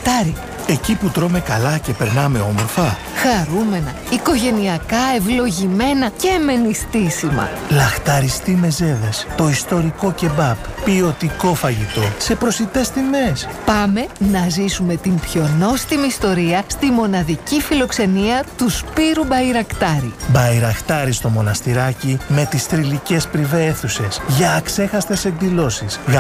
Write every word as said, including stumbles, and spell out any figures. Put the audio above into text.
Μπαϊρακτάρι. Εκεί που τρώμε καλά και περνάμε όμορφα. Χαρούμενα, οικογενειακά, ευλογημένα και με νηστίσιμα. Λαχταριστή μεζέδες, το ιστορικό κεμπάπ, ποιοτικό φαγητό, σε προσιτές τιμές. Πάμε να ζήσουμε την πιο νόστιμη ιστορία στη μοναδική φιλοξενία του Σπύρου Μπαϊρακτάρι. Μπαϊρακτάρι στο μοναστηράκι με τις θρυλικές πριβέ αίθουσες για αξέχαστες εκδηλώσεις.